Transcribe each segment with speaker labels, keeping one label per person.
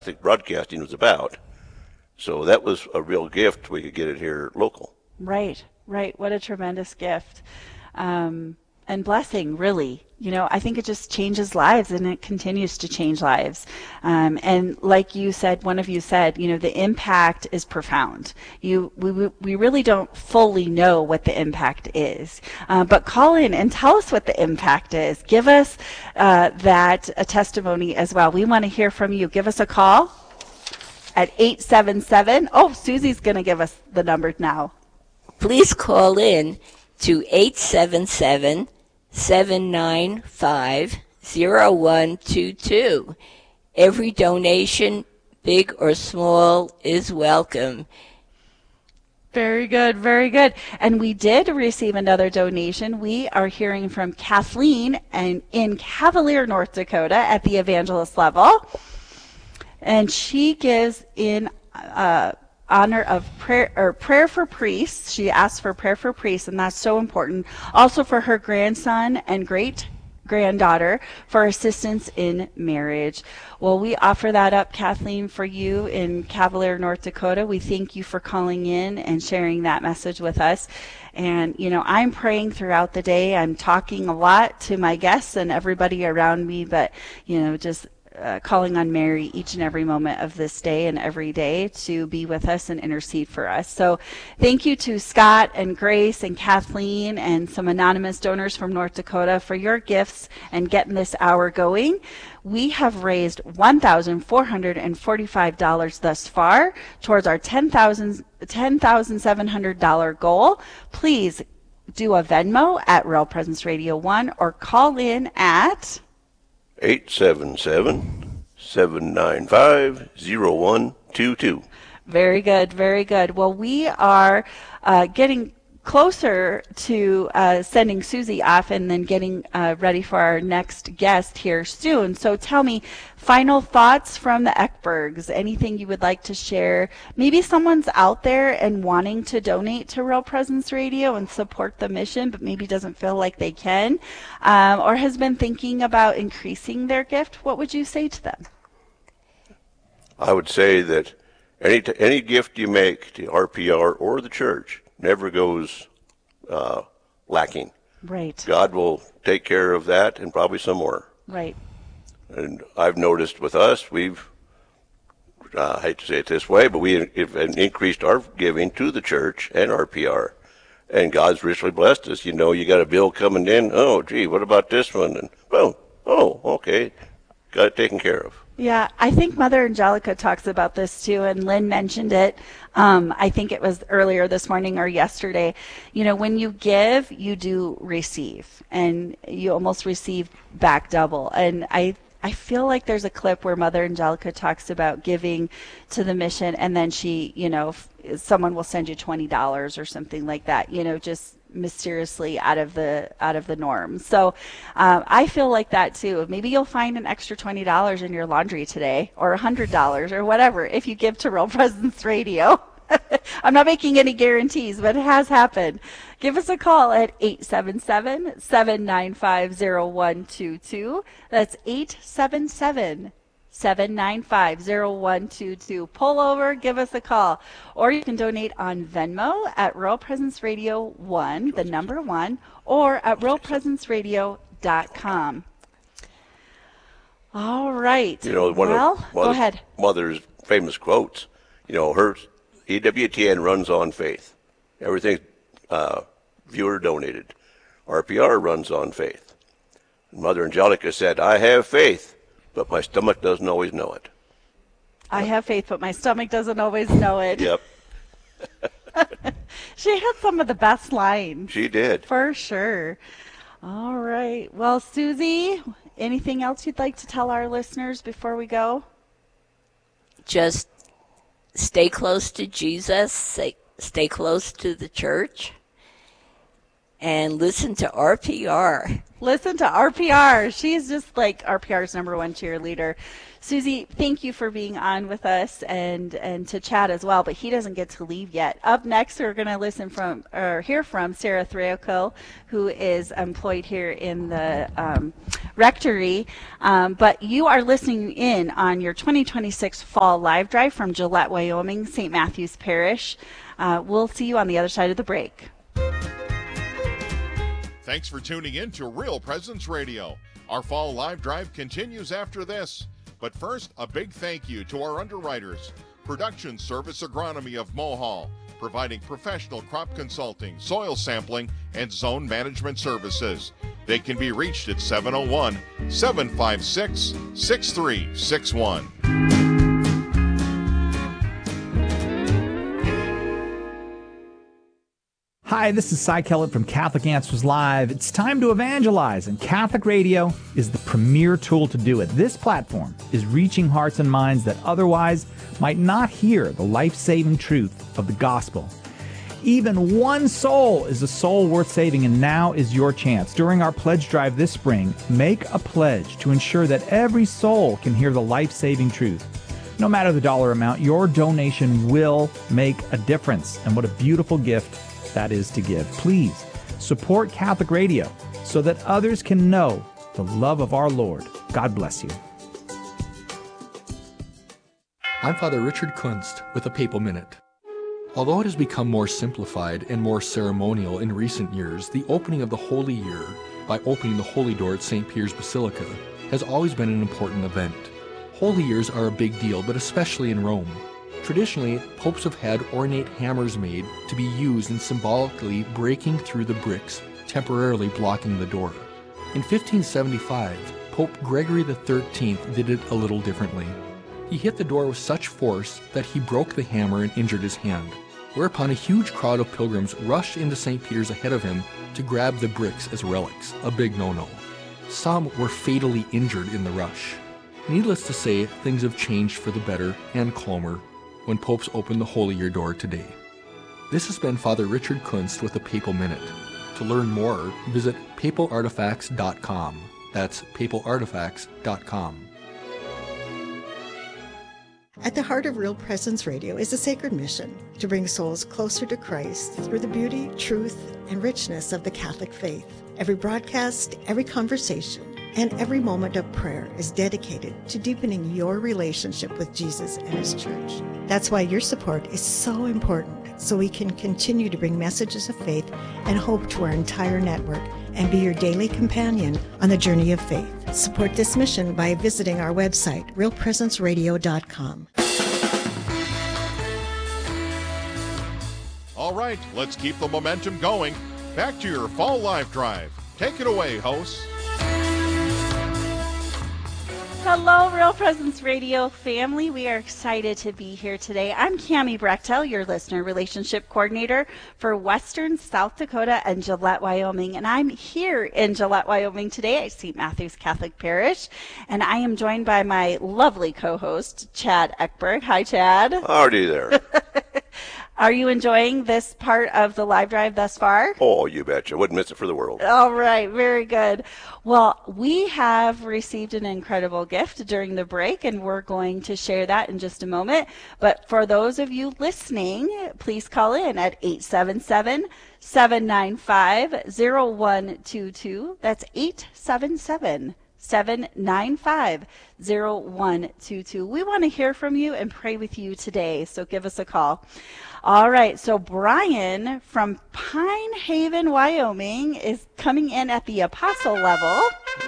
Speaker 1: Broadcasting was about. So that was a real gift. We could get it here local.
Speaker 2: Right, right. What a tremendous gift. And blessing, really. I think it just changes lives and it continues to change lives. And like you said, one of you said, the impact is profound. We really don't fully know what the impact is. But call in and tell us what the impact is. Give us that a testimony as well. We want to hear from you. Give us a call at 877. Oh, Susie's going to give us the number now.
Speaker 3: Please call in to 877-795-0122. Every donation, big or small, is welcome.
Speaker 2: Very good, very good. And we did receive another donation. We are hearing from Kathleen in Cavalier, North Dakota at the evangelist level. And she gives in honor of prayer for priests. She asked for prayer for priests, and that's so important. Also for her grandson and great granddaughter for assistance in marriage. Well, we offer that up, Kathleen, for you in Cavalier, North Dakota. We thank you for calling in and sharing that message with us. And, I'm praying throughout the day. I'm talking a lot to my guests and everybody around me, but, just calling on Mary each and every moment of this day and every day to be with us and intercede for us. So thank you to Scott and Grace and Kathleen and some anonymous donors from North Dakota for your gifts and getting this hour going. We have raised $1,445 thus far towards our $10,700 goal. Please do a Venmo at Real Presence Radio 1 or call in at
Speaker 1: 877-795-0122.
Speaker 2: Very good, very good. Well, we are getting closer to sending Susie off and then getting ready for our next guest here soon. So tell me, final thoughts from the Eckbergs, anything you would like to share? Maybe someone's out there and wanting to donate to Real Presence Radio and support the mission, but maybe doesn't feel like they can, or has been thinking about increasing their gift. What would you say to them?
Speaker 1: I would say that any gift you make to RPR or the church never goes lacking.
Speaker 2: Right.
Speaker 1: God will take care of that and probably some more.
Speaker 2: Right.
Speaker 1: And I've noticed with us, we've, I hate to say it this way, but we've increased our giving to the church and RPR. And God's richly blessed us. You got a bill coming in. Oh, gee, what about this one? And, well, okay. Got it taken care of.
Speaker 2: Yeah, I think Mother Angelica talks about this too, and Lynn mentioned it. I think it was earlier this morning or yesterday. When you give, you do receive, and you almost receive back double. And I feel like there's a clip where Mother Angelica talks about giving to the mission, and then she, someone will send you $20 or something like that. Just mysteriously out of the norm. So I feel like that too. Maybe you'll find an extra $20 in your laundry today, or $100 or whatever, if you give to Real Presence Radio. I'm not making any guarantees, but it has happened. Give us a call at 877-795-0122. That's 877-795-0122. Pull over, give us a call. Or you can donate on Venmo at Real Presence Radio 1, the number 1, or at realpresenceradio.com. All right.
Speaker 1: Go
Speaker 2: ahead.
Speaker 1: Mother's famous quotes, her EWTN runs on faith. Everything's viewer donated. RPR runs on faith. Mother Angelica said, I have faith, but my stomach doesn't always know it.
Speaker 2: I have faith, but my stomach doesn't always know it.
Speaker 1: Yep.
Speaker 2: She had some of the best lines.
Speaker 1: She did.
Speaker 2: For sure. All right. Well, Susie, anything else you'd like to tell our listeners before we go?
Speaker 3: Just stay close to Jesus, stay close to the church, and listen to RPR.
Speaker 2: Listen to RPR. She's just like RPR's #1 cheerleader. Susie, thank you for being on with us and to Chad as well, but he doesn't get to leave yet. Up next, we're going to hear from Sarah Thrayoko, who is employed here in the rectory. But you are listening in on your 2026 Fall Live Drive from Gillette, Wyoming, St. Matthews Parish. We'll see you on the other side of the break.
Speaker 4: Thanks for tuning in to Real Presence Radio. Our Fall Live Drive continues after this. But first, a big thank you to our underwriters. Production Service Agronomy of Mohall, providing professional crop consulting, soil sampling, and zone management services. They can be reached at 701-756-6361.
Speaker 5: Hi, this is Cy Kellett from Catholic Answers Live. It's time to evangelize, and Catholic Radio is the premier tool to do it. This platform is reaching hearts and minds that otherwise might not hear the life-saving truth of the gospel. Even one soul is a soul worth saving, and now is your chance. During our pledge drive this spring, make a pledge to ensure that every soul can hear the life-saving truth. No matter the dollar amount, your donation will make a difference, and what a beautiful gift that is to give. Please support Catholic Radio so that others can know the love of our Lord. God bless you.
Speaker 6: I'm Father Richard Kunst with a Papal Minute. Although it has become more simplified and more ceremonial in recent years, the opening of the Holy Year by opening the Holy Door at St. Peter's Basilica has always been an important event. Holy Years are a big deal, but especially in Rome. Traditionally, popes have had ornate hammers made to be used in symbolically breaking through the bricks, temporarily blocking the door. In 1575, Pope Gregory XIII did it a little differently. He hit the door with such force that he broke the hammer and injured his hand, whereupon a huge crowd of pilgrims rushed into St. Peter's ahead of him to grab the bricks as relics, a big no-no. Some were fatally injured in the rush. Needless to say, things have changed for the better and calmer when popes open the Holy Year door today. This has been Father Richard Kunst with the Papal Minute. To learn more, visit papalartifacts.com. That's papalartifacts.com.
Speaker 7: At the heart of Real Presence Radio is a sacred mission to bring souls closer to Christ through the beauty, truth, and richness of the Catholic faith. Every broadcast, every conversation, and every moment of prayer is dedicated to deepening your relationship with Jesus and His Church. That's why your support is so important, so we can continue to bring messages of faith and hope to our entire network and be your daily companion on the journey of faith. Support this mission by visiting our website, realpresenceradio.com.
Speaker 4: All right, let's keep the momentum going. Back to your Fall Live Drive. Take it away, hosts.
Speaker 2: Hello, Real Presence Radio family. We are excited to be here today. I'm Cammie Brechtel, your listener relationship coordinator for Western South Dakota and Gillette, Wyoming. And I'm here in Gillette, Wyoming today at St. Matthews Catholic Parish. And I am joined by my lovely co-host, Chad Eckberg. Hi, Chad.
Speaker 1: Howdy there.
Speaker 2: Are you enjoying this part of the live drive thus far?
Speaker 1: Oh, you betcha. Wouldn't miss it for the world.
Speaker 2: All right. Very good. Well, we have received an incredible gift during the break, and we're going to share that in just a moment. But for those of you listening, please call in at 877-795-0122. That's 877-795-0122. We want to hear from you and pray with you today, so give us a call. All right, so Brian from Pine Haven, Wyoming is coming in at the apostle level.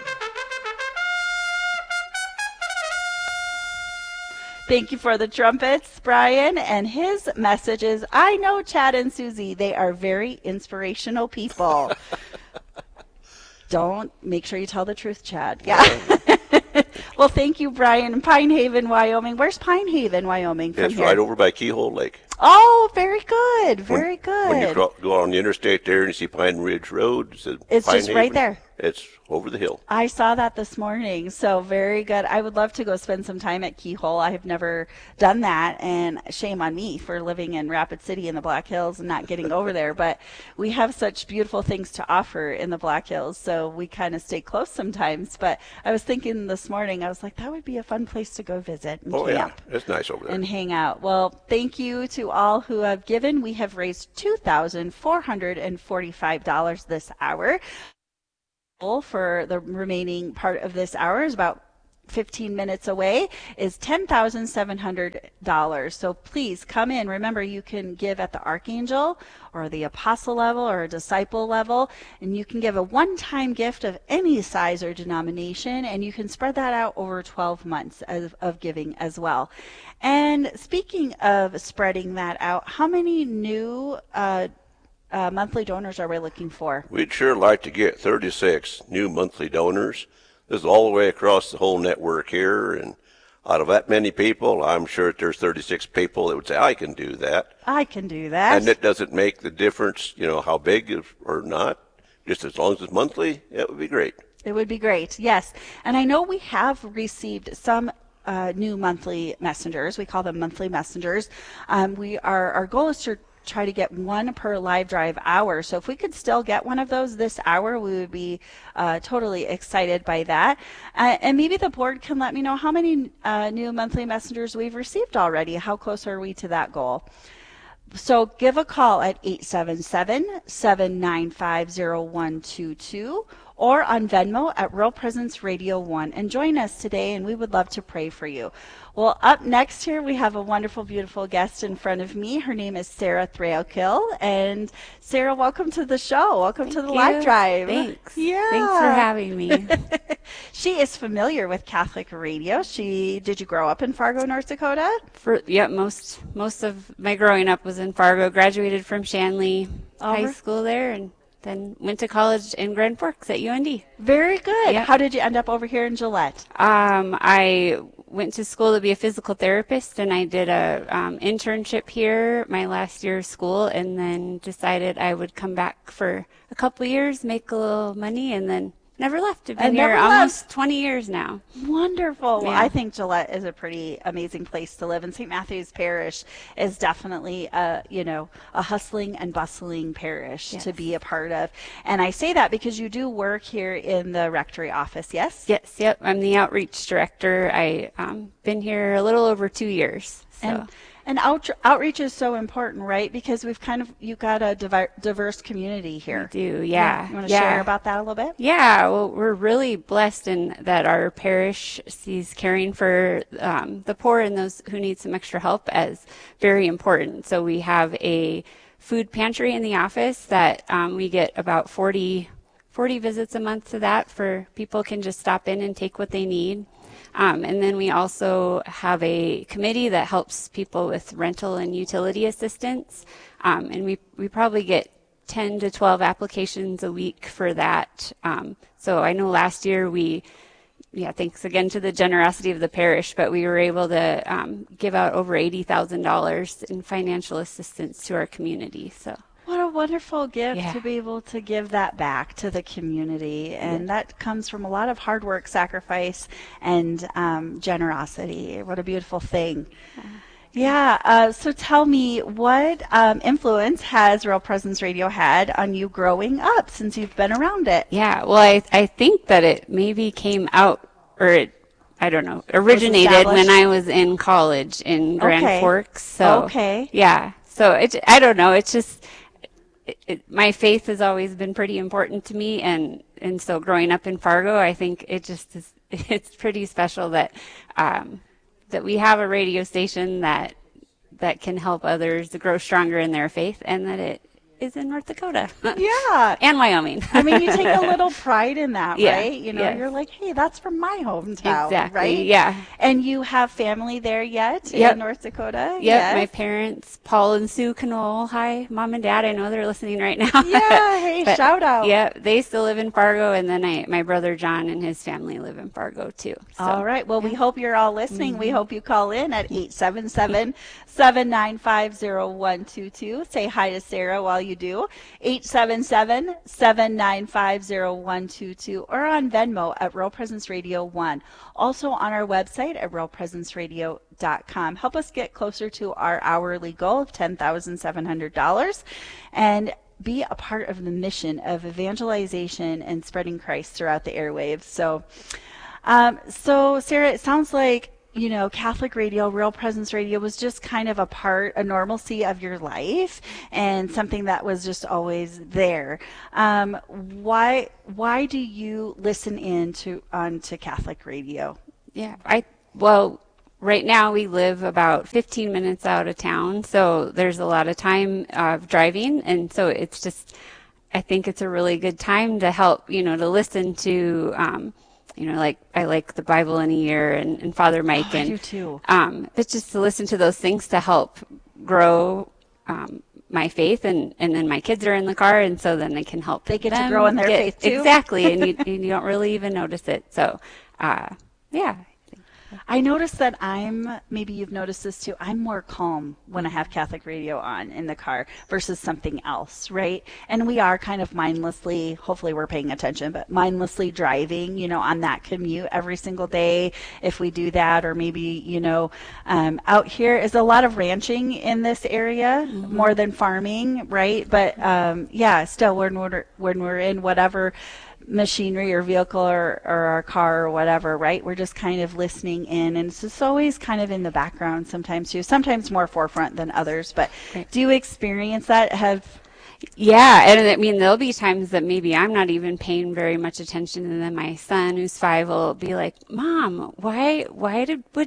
Speaker 2: Thank you for the trumpets, Brian. And his message is, I know Chad and Susie, they are very inspirational people. Don't, make sure you tell the truth, Chad. Yeah. Well, thank you, Brian. Pine Haven, Wyoming. Where's Pine Haven, Wyoming from
Speaker 1: It's
Speaker 2: here?
Speaker 1: right over by Keyhole Lake.
Speaker 2: Oh, very good. Very good.
Speaker 1: When you go on the interstate there and you see Pine Ridge Road, it says
Speaker 2: It's
Speaker 1: Pine
Speaker 2: just
Speaker 1: Haven.
Speaker 2: right there.
Speaker 1: It's over the hill.
Speaker 2: I saw that this morning, so very good. I would love to go spend some time at Keyhole. I have never done that, and shame on me for living in Rapid City in the Black Hills and not getting over there. But we have such beautiful things to offer in the Black Hills, so we kind of stay close sometimes. But I was thinking this morning, I was like, that would be a fun place to go visit and camp.
Speaker 1: Yeah, it's nice over there.
Speaker 2: And hang out. Well, thank you to all who have given. We have raised $2,445 this hour. For the remaining part of this hour is about 15 minutes away, is $10,700. So please come in. Remember, you can give at the Archangel or the Apostle level or a Disciple level, and you can give a one-time gift of any size or denomination, and you can spread that out over 12 months of giving as well. And speaking of spreading that out, how many new monthly donors are we looking for?
Speaker 1: We'd sure like to get 36 new monthly donors. This is all the way across the whole network here, and out of that many people, I'm sure that there's 36 people that would say, I can do that.
Speaker 2: I can do that.
Speaker 1: And it doesn't make the difference, how big or not. Just as long as it's monthly, it would be great.
Speaker 2: It would be great, yes. And I know we have received some new monthly messengers. We call them monthly messengers. Our goal is to try to get one per live drive hour. So if we could still get one of those this hour, we would be totally excited by that. And maybe the board can let me know how many new monthly messengers we've received already. How close are we to that goal? So give a call at 877-795-0122 or on Venmo at Real Presence Radio 1 and join us today, and we would love to pray for you. Well, up next here, we have a wonderful, beautiful guest in front of me. Her name is Sarah Thrailkill. And Sarah, welcome to the show. Welcome to the Live Drive.
Speaker 8: Thanks.
Speaker 2: Yeah.
Speaker 8: Thanks for having me.
Speaker 2: She is familiar with Catholic radio. Did you grow up in Fargo, North Dakota?
Speaker 8: Most of my growing up was in Fargo. Graduated from Shanley High School there, and then went to college in Grand Forks at UND.
Speaker 2: Very good.
Speaker 8: Yep.
Speaker 2: How did you end up over here in Gillette?
Speaker 8: I went to school to be a physical therapist, and I did a internship here my last year of school, and then decided I would come back for a couple years, make a little money, and then never left. I've been here almost 20 years now.
Speaker 2: Wonderful.
Speaker 8: Yeah.
Speaker 2: Well, I think Gillette is a pretty amazing place to live, and St. Matthew's Parish is definitely a hustling and bustling parish to be a part of. And I say that because you do work here in the rectory office, yes?
Speaker 8: Yes, yep. I'm the outreach director. I been here a little over 2 years. So.
Speaker 2: And outreach is so important, right? Because you've got a diverse community here.
Speaker 8: We do, yeah.
Speaker 2: You want to share about that a little bit?
Speaker 8: Yeah, well, we're really blessed in that our parish sees caring for the poor and those who need some extra help as very important. So we have a food pantry in the office that we get about 40 visits a month to that, for people can just stop in and take what they need. And then we also have a committee that helps people with rental and utility assistance. And we probably get 10 to 12 applications a week for that. So I know last year thanks again to the generosity of the parish, but we were able to give out over $80,000 in financial assistance to our community. So.
Speaker 2: What a wonderful gift to be able to give that back to the community. And that comes from a lot of hard work, sacrifice, and generosity. What a beautiful thing. Yeah. So tell me, what influence has Real Presence Radio had on you growing up since you've been around it?
Speaker 8: Yeah. Well, I think that it maybe came out, or originated when I was in college in Grand Forks. So, yeah. So I don't know. It's just, my faith has always been pretty important to me, and so growing up in Fargo, I think it's pretty special that we have a radio station that can help others to grow stronger in their faith, and that it is in North Dakota.
Speaker 2: Yeah.
Speaker 8: And Wyoming.
Speaker 2: I mean, you take a little pride in that,
Speaker 8: Yeah.
Speaker 2: right? You're like, hey, that's from my hometown,
Speaker 8: Exactly,
Speaker 2: right?
Speaker 8: yeah.
Speaker 2: And you have family there yet
Speaker 8: Yep.
Speaker 2: in North Dakota?
Speaker 8: Yep,
Speaker 2: Yes.
Speaker 8: my parents, Paul and Sue Knoll. Hi, Mom and Dad. I know they're listening right now.
Speaker 2: Yeah, hey,
Speaker 8: But,
Speaker 2: shout out.
Speaker 8: Yeah, they still live in Fargo, and then my brother John and his family live in Fargo too. So.
Speaker 2: All right. Well, we hope you're all listening. We hope you call in at 877-795-0122. Say hi to Sarah while you you do. 877-795-0122 or on Venmo at Real Presence Radio 1. Also on our website at realpresenceradio.com. Help us get closer to our hourly goal of $10,700 and be a part of the mission of evangelization and spreading Christ throughout the airwaves. So Sarah, it sounds like, you know, Catholic radio, Real Presence Radio was just kind of a normalcy of your life and something that was just always there. Why do you listen onto Catholic radio?
Speaker 8: Yeah, well, right now we live about 15 minutes out of town, so there's a lot of time of driving, and so it's just, I think it's a really good time to help, you know, to listen to, you know, like I like the Bible in a Year and Father Mike.
Speaker 2: I do too.
Speaker 8: But just to listen to those things to help grow my faith, and then my kids are in the car, and so then they can help.
Speaker 2: They get to grow in their faith too.
Speaker 8: Exactly, and you don't really even notice it. So, yeah.
Speaker 2: I noticed that maybe you've noticed this too, I'm more calm when I have Catholic radio on in the car versus something else, right? And we are kind of mindlessly, hopefully we're paying attention, but mindlessly driving, you know, on that commute every single day if we do that, or maybe, you know, out here is a lot of ranching in this area more than farming, right? But yeah, still when we're in whatever machinery or vehicle or our car or whatever, right? We're just kind of listening in, and it's just always kind of in the background sometimes too, sometimes more forefront than others. But right. Do you experience that?
Speaker 8: Yeah, and I mean, there'll be times that maybe I'm not even paying very much attention, and then my son, who's 5, will be like, "Mom, what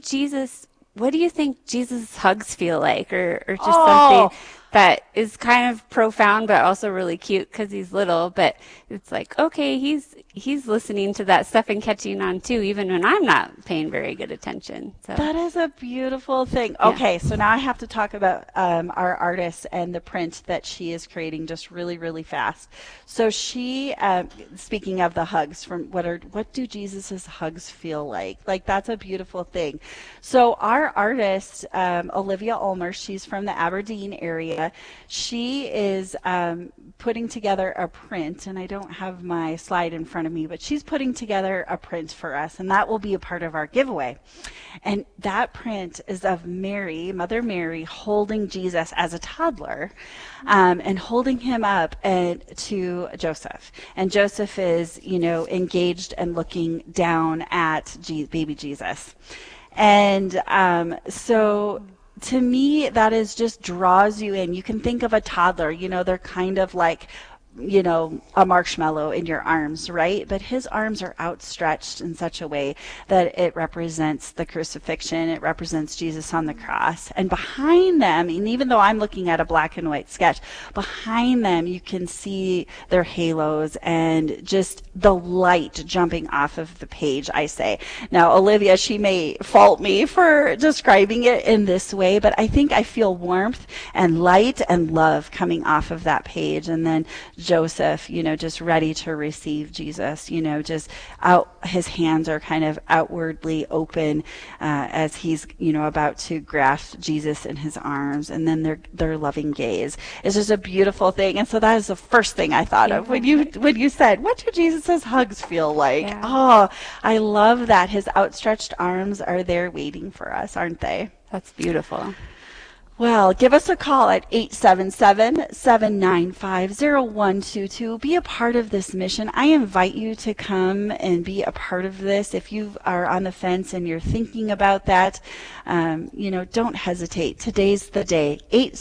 Speaker 8: do you think Jesus' hugs feel like?" Or just something that is kind of profound, but also really cute because he's little. But it's like, okay, he's listening to that stuff and catching on too, even when I'm not paying very good attention. So
Speaker 2: that is a beautiful thing.
Speaker 8: Yeah.
Speaker 2: Okay, so now I have to talk about our artist and the print that she is creating just really, really fast. So she, speaking of the hugs, what do Jesus's hugs feel like? Like, that's a beautiful thing. So our artist, Olivia Ulmer, she's from the Aberdeen area. She is putting together a print, and I don't have my slide in front of me, but she's putting together a print for us, and that will be a part of our giveaway. And that print is of Mary, Mother Mary, holding Jesus as a toddler, and holding him up to Joseph. And Joseph is, you know, engaged and looking down at baby Jesus. And so to me, that is just draws you in. You can think of a toddler, you know, they're kind of like, you know, a marshmallow in your arms, right? But his arms are outstretched in such a way that it represents the crucifixion. It represents Jesus on the cross. And behind them, and even though I'm looking at a black and white sketch, behind them you can see their halos and just the light jumping off of the page, I say. Now, Olivia, she may fault me for describing it in this way, but I think I feel warmth and light and love coming off of that page. And then Joseph, you know, just ready to receive Jesus, you know, just his hands are kind of outwardly open as he's, you know, about to grasp Jesus in his arms, and then their loving gaze. It's just a beautiful thing. And so that is the first thing I thought of when you said, what do Jesus' hugs feel like? Yeah. Oh, I love that. His outstretched arms are there waiting for us, aren't they?
Speaker 8: That's beautiful.
Speaker 2: Well, give us a call at 877-795-0122. Be a part of this mission. I invite you to come and be a part of this. If you are on the fence and you're thinking about that, you know, don't hesitate. Today's the day.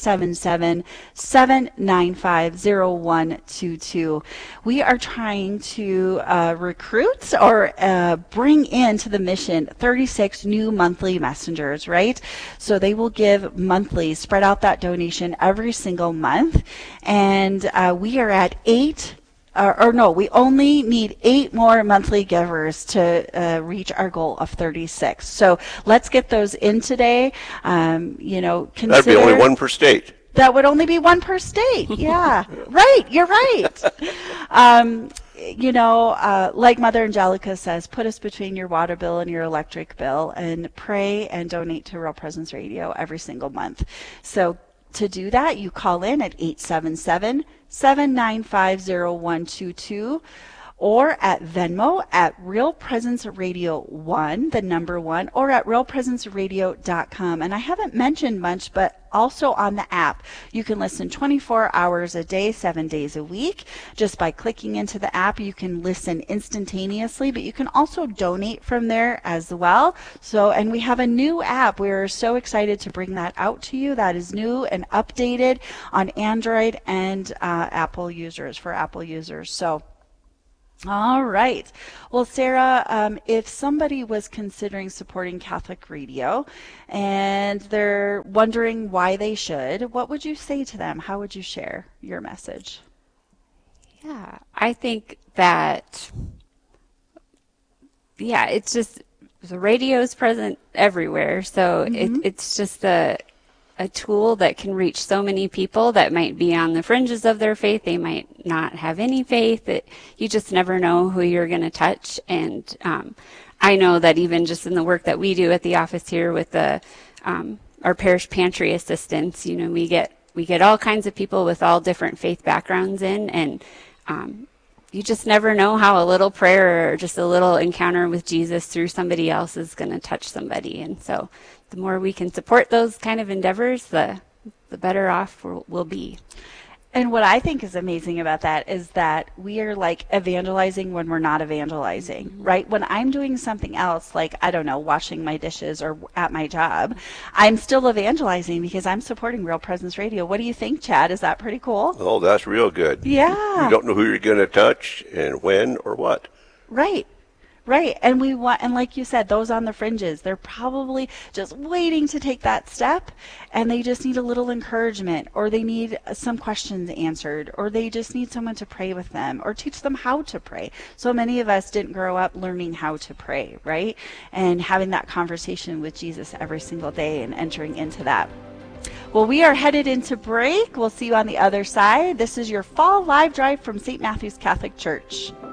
Speaker 2: 877-795-0122. We are trying to recruit or bring into the mission 36 new monthly messengers, right? So they will give monthly, spread out that donation every single month. And we are at 8. We only need 8 more monthly givers to reach our goal of 36. So let's get those in today. You know,
Speaker 1: that'd be only one per state.
Speaker 2: That would only be one per state. Yeah, right. You're right. You know, like Mother Angelica says, put us between your water bill and your electric bill, and pray and donate to Real Presence Radio every single month. So to do that, you call in at 877-795-0122 or at Venmo at Real Presence Radio 1, the number 1, or at realpresenceradio.com. And I haven't mentioned much, but also on the app, you can listen 24 hours a day, 7 days a week. Just by clicking into the app, you can listen instantaneously, but you can also donate from there as well. So, and we have a new app. We're so excited to bring that out to you. That is new and updated on Android and Apple users, for Apple users. So, all right. Well, Sarah, if somebody was considering supporting Catholic Radio and they're wondering why they should, what would you say to them? How would you share your message?
Speaker 8: Yeah, I think that, it's just, the radio is present everywhere. So it's just a tool that can reach so many people that might be on the fringes of their faith. They might not have any faith. You just never know who you're going to touch. And I know that even just in the work that we do at the office here with the our parish pantry assistants, we get all kinds of people with all different faith backgrounds in, and you just never know how a little prayer or just a little encounter with Jesus through somebody else is going to touch somebody. And so the more we can support those kind of endeavors, the better off we'll be.
Speaker 2: And what I think is amazing about that is that we are like evangelizing when we're not evangelizing, right? When I'm doing something else, like, I don't know, washing my dishes or at my job, I'm still evangelizing because I'm supporting Real Presence Radio. What do you think, Chad? Is that pretty cool?
Speaker 1: Oh, that's real good.
Speaker 2: Yeah.
Speaker 1: You don't know who you're going to touch and when or what.
Speaker 2: Right. Right. And we want, and like you said, those on the fringes, they're probably just waiting to take that step, and they just need a little encouragement, or they need some questions answered, or they just need someone to pray with them or teach them how to pray. So many of us didn't grow up learning how to pray, right? And having that conversation with Jesus every single day and entering into that. Well, we are headed into break. We'll see you on the other side. This is your fall live drive from St. Matthew's Catholic Church.